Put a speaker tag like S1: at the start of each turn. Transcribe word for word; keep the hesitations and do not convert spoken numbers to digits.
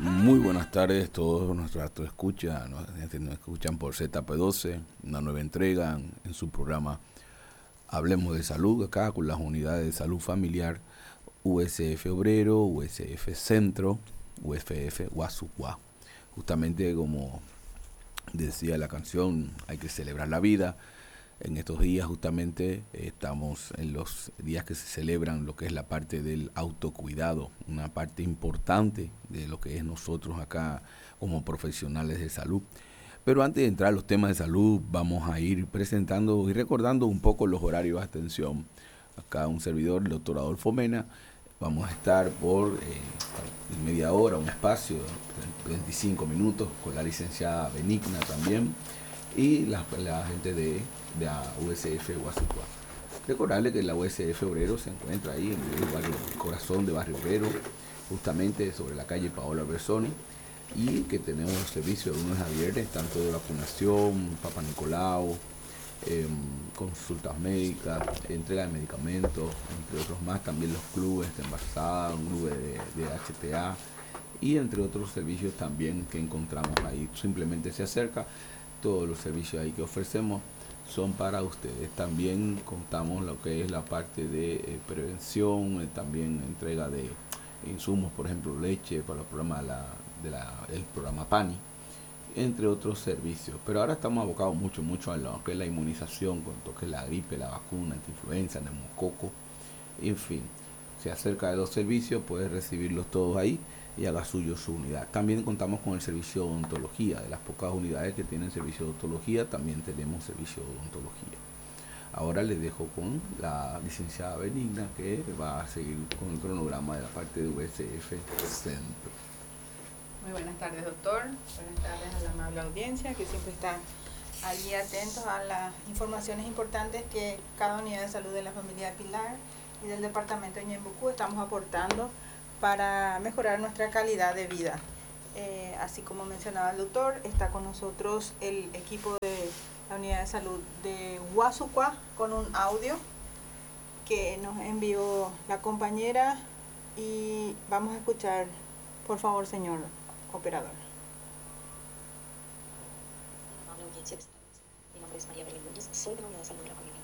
S1: Muy buenas tardes a todos nuestros escucha, nos, nos escuchan por Z P doce, una nueva entrega en, en su programa Hablemos de Salud, acá con las unidades de salud familiar U S F Obrero, U S F Centro, U S F Guasucuá. Justamente como decía la canción, hay que celebrar la vida. En estos días justamente eh, estamos en los días que se celebran lo que es la parte del autocuidado, una parte importante de lo que es nosotros acá como profesionales de salud. Pero antes de entrar a los temas de salud, vamos a ir presentando y recordando un poco los horarios de atención. Acá un servidor, el doctor Adolfo Mena, vamos a estar por eh, media hora, un espacio, veinticinco minutos, con la licenciada Benigna también, y la, la gente de, de la U S F Guasucuá. Recordarle que la U S F Obrero se encuentra ahí en el, barrio, el corazón de Barrio Obrero, justamente sobre la calle Paola Bersoni, y que tenemos servicios de lunes a viernes, tanto de vacunación, Papa Nicolau, eh, consultas médicas, entrega de medicamentos, entre otros más, también los clubes de embarazada, un club de, de H T A, y entre otros servicios también que encontramos ahí. Simplemente se acerca. Todos los servicios ahí que ofrecemos son para ustedes. También contamos lo que es la parte de eh, prevención, eh, también entrega de insumos, por ejemplo leche para el programa de la, de la, el programa PANI, entre otros servicios. Pero ahora estamos abocados mucho, mucho a lo que es la inmunización, con lo que es la gripe, la vacuna, antiinfluenza, neumococo, en fin. Se acerca de los servicios, puede recibirlos todos ahí y haga suyo su unidad. También contamos con el servicio de odontología. De las pocas unidades que tienen servicio de odontología, también tenemos servicio de odontología. Ahora les dejo con la licenciada Benigna, que va a seguir con el cronograma de la parte de U S F Centro.
S2: Muy buenas tardes, doctor. Buenas tardes a la amable audiencia que siempre está allí atentos a las informaciones importantes que cada unidad de salud de la familia de Pilar y del departamento de Ñembucú estamos aportando para mejorar nuestra calidad de vida. Eh, así como mencionaba el doctor, está con nosotros el equipo de la unidad de salud de Guasucuá con un audio que nos envió la compañera y vamos a escuchar, por favor, señor operador.
S3: Mi nombre es María Belén Núñez, soy de la unidad de salud de la familia.